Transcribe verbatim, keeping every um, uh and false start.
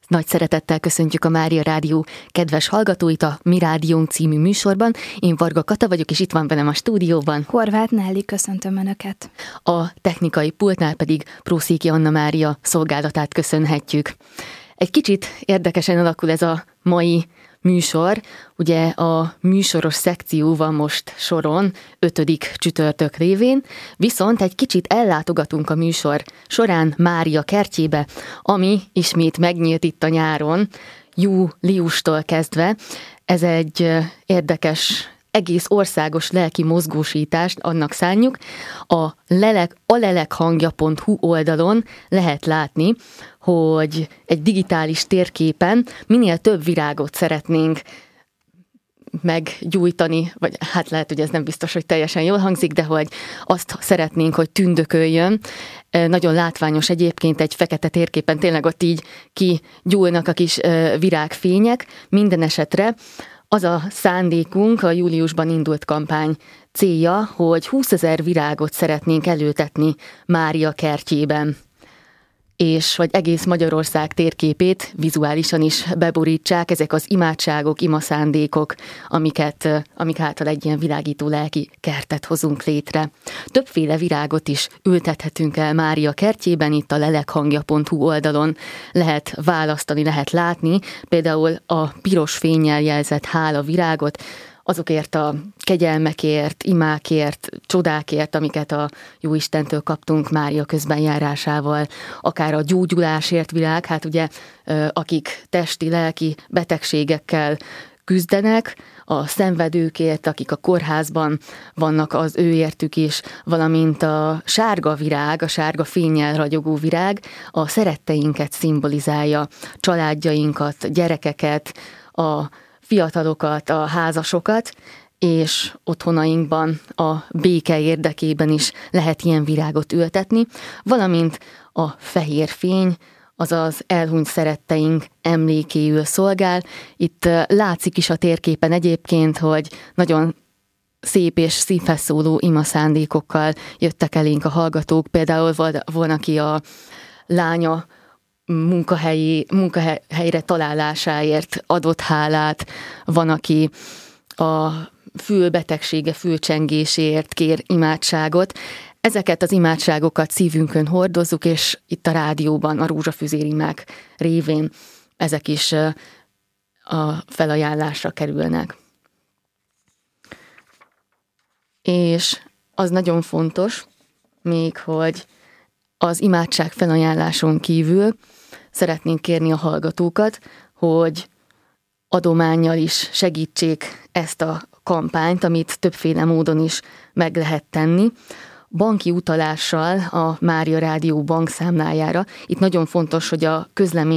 Nagy szeretettel köszöntjük a Mária Rádió kedves hallgatóit a Mi Rádiónk című műsorban. Én Varga Kata vagyok, és itt van velem a stúdióban Horváth Nelly, köszöntöm Önöket. A technikai pultnál pedig Prószéki Anna Mária szolgálatát köszönhetjük. Egy kicsit érdekesen alakul ez a mai műsor. Ugye a műsoros szekció van most soron, ötödik csütörtök révén, viszont egy kicsit ellátogatunk a műsor során Mária kertjébe, ami ismét megnyílt itt a nyáron, júliustól kezdve. Ez egy érdekes, egész országos lelki mozgósítást annak szánjuk. A lelek, a lelekhangja pont hu oldalon lehet látni, hogy egy digitális térképen minél több virágot szeretnénk meggyújtani, vagy hát lehet, hogy ez nem biztos, hogy teljesen jól hangzik, de hogy azt szeretnénk, hogy tündököljön. Nagyon látványos egyébként egy fekete térképen, tényleg ott így kigyúlnak a kis virágfények. Minden esetre az a szándékunk, a júliusban indult kampány célja, hogy húszezer virágot szeretnénk előtetni Mária kertjében, és vagy egész Magyarország térképét vizuálisan is beborítsák ezek az imádságok, imaszándékok, amiket, amik által egy ilyen világító lelki kertet hozunk létre. Többféle virágot is ültethetünk el Mária kertjében, itt a lelekhangja pont hu oldalon lehet választani, lehet látni, például a piros fénnyel jelzett hála virágot, azokért a kegyelmekért, imákért, csodákért, amiket a Jóistentől kaptunk Mária közbenjárásával, akár a gyógyulásért virág, hát ugye akik testi, lelki betegségekkel küzdenek, a szenvedőkért, akik a kórházban vannak, az őértük is, valamint a sárga virág, a sárga fénnyel ragyogó virág a szeretteinket szimbolizálja, családjainkat, gyerekeket, a fiatalokat, a házasokat, és otthonainkban a béke érdekében is lehet ilyen virágot ültetni, valamint a fehér fény, azaz elhunyt szeretteink emlékéül szolgál. Itt látszik is a térképen egyébként, hogy nagyon szép és szívhez szóló imaszándékokkal jöttek elénk a hallgatók. Például van, aki a lánya munkahelyi, munkahelyre találásáért adott hálát, van, aki a fülbetegsége, fülcsengéséért kér imádságot. Ezeket az imádságokat szívünkön hordozzuk, és itt a rádióban a rózsafüzérimák révén ezek is a felajánlásra kerülnek. És az nagyon fontos még, hogy az imádság felajánláson kívül szeretnénk kérni a hallgatókat, hogy adománnyal is segítsék ezt a kampányt, amit többféle módon is meg lehet tenni. Banki utalással a Mária Rádió bankszámlájára. Itt nagyon fontos, hogy a közlemény